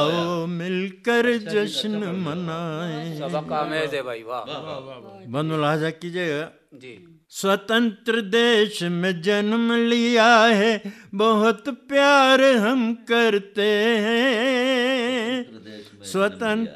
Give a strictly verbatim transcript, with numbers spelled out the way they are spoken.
आओ मिलकर जश्न मनाएं। सबक आमेज है भाई, वाह। बंद मुलाजा कीजिएगा जी। स्वतंत्र देश में जन्म लिया है, बहुत प्यार हम करते हैं। स्वतंत्र